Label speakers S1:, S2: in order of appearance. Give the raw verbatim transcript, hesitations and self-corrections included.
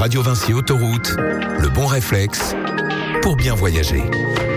S1: Radio Vinci Autoroute, le bon réflexe pour bien voyager.